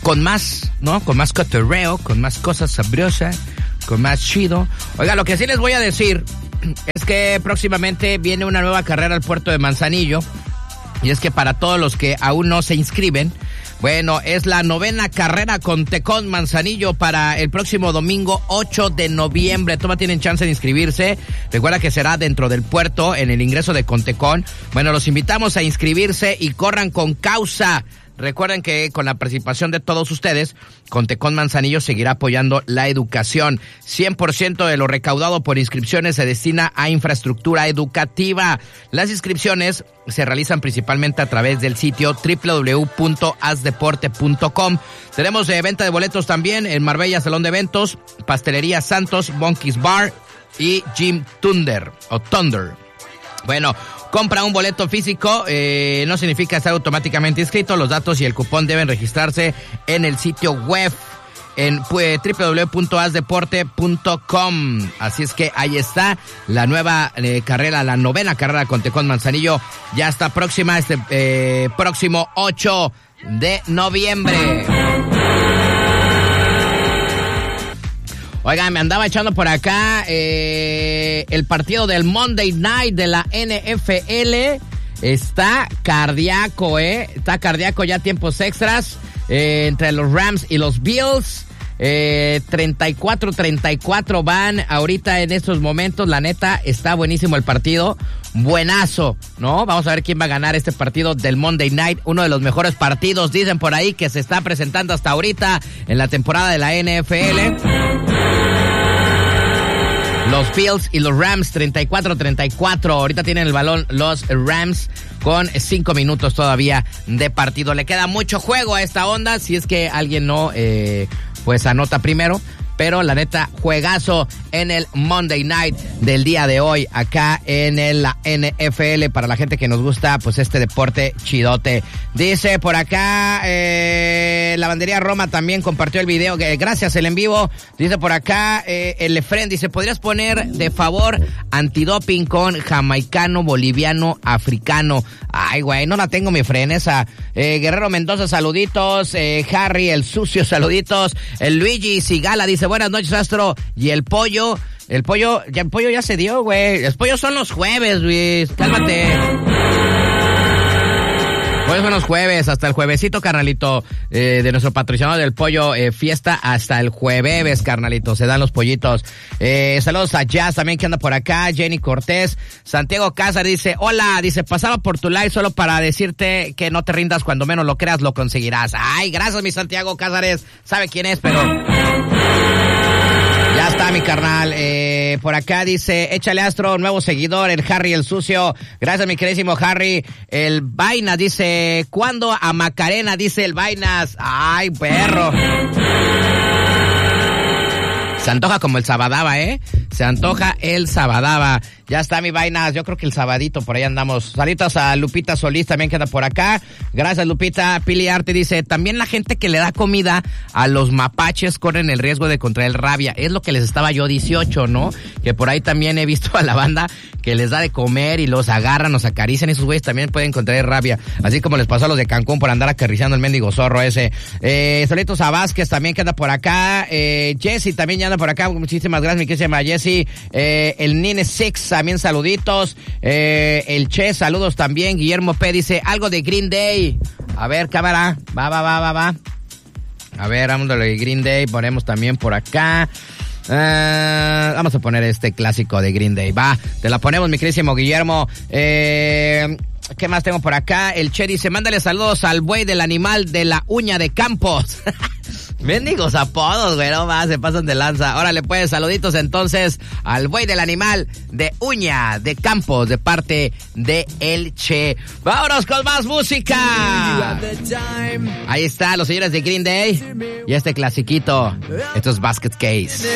con más, ¿no? Con más cotorreo, con más cosas sabrosas, con más chido. Oiga, lo que sí les voy a decir es que próximamente viene una nueva carrera al puerto de Manzanillo. Y es que para todos los que aún no se inscriben, bueno, es la 9ª carrera con Tecón Manzanillo para el próximo domingo 8 de noviembre. Todavía tienen chance de inscribirse. Recuerda que será dentro del puerto, en el ingreso de Contecón. Bueno, los invitamos a inscribirse y corran con causa. Recuerden que con la participación de todos ustedes, Contecón Manzanillo seguirá apoyando la educación. 100% de lo recaudado por inscripciones se destina a infraestructura educativa. Las inscripciones se realizan principalmente a través del sitio www.asdeporte.com. Tenemos venta de boletos también en Marbella Salón de Eventos, Pastelería Santos, Monkey's Bar y Gym Thunder. Bueno, compra un boleto físico, no significa estar automáticamente inscrito. Los datos y el cupón deben registrarse en el sitio web en www.asdeporte.com. Así es que ahí está la nueva carrera, la 9ª carrera con Tecón Manzanillo. Ya está próxima este próximo 8 de noviembre. Oigan, me andaba echando por acá el partido del Monday Night de la NFL. Está cardíaco, Está cardíaco ya tiempos extras entre los Rams y los Bills. 34-34 van ahorita en estos momentos. La neta, está buenísimo el partido. Buenazo, ¿no? Vamos a ver quién va a ganar este partido del Monday Night. Uno de los mejores partidos, dicen por ahí, que se está presentando hasta ahorita en la temporada de la NFL. Los Bills y los Rams, 34-34. Ahorita tienen el balón los Rams con 5 minutos todavía de partido. Le queda mucho juego a esta onda, si es que alguien no, pues anota primero. Pero la neta, juegazo en el Monday Night del día de hoy acá en la NFL para la gente que nos gusta pues este deporte chidote. Dice por acá, Lavandería Roma también compartió el video, gracias el en vivo. Dice por acá, el Efren dice, ¿podrías poner de favor antidoping con jamaicano, boliviano, africano? Ay, güey, no la tengo mi Efren esa. Guerrero Mendoza, saluditos. Harry, el sucio, saluditos. El Luigi Sigala dice, buenas noches, Astro. Y el pollo ya se dio, güey. Los pollos son los jueves, Luis. Cálmate. Pues son los jueves, hasta el juevesito, carnalito, de nuestro patrocinador del pollo, fiesta hasta el jueves, carnalito, se dan los pollitos. Saludos a Jazz también que anda por acá, Jenny Cortés. Santiago Cázares dice, hola, dice, pasaba por tu live solo para decirte que no te rindas, cuando menos lo creas, lo conseguirás. Ay, gracias mi Santiago Cázares, sabe quién es, pero... Ya está mi carnal, por acá dice, échale Astro, nuevo seguidor, el Harry el sucio, gracias mi queridísimo Harry. El Vainas dice, ¿cuándo a Macarena? Dice el Vainas, ay perro. Se antoja como el Sabadaba, se antoja el Sabadaba. Ya está mi Vainas, yo creo que el sabadito por ahí andamos. Saludos a Lupita Solís también que anda por acá. Gracias Lupita. Pili Arte dice, también la gente que le da comida a los mapaches corren el riesgo de contraer rabia. Es lo que les estaba yo 18, ¿no? Que por ahí también he visto a la banda que les da de comer y los agarran, los acarician. Esos güeyes también pueden contraer rabia. Así como les pasó a los de Cancún por andar acariciando el mendigo zorro ese. Saludos a Vázquez también que anda por acá. Jessy también ya anda por acá. Muchísimas gracias mi querida Jessy. El Nine Six también saluditos. El Che, saludos también. Guillermo P. dice, algo de Green Day. A ver, cámara. Va. A ver, vamos a lo de Green Day. Ponemos también por acá. Vamos a poner este clásico de Green Day. Va, te la ponemos, mi queridísimo Guillermo. ¿Qué más tengo por acá? El Che dice, mándale saludos al buey del animal de la uña de Campos. Mendigos apodos, güey, no más, se pasan de lanza. Órale, pues, saluditos entonces al buey del animal de uña de Campos de parte de El Che. ¡Vámonos con más música! Ahí está, los señores de Green Day y este clasiquito. Esto es Basket Case.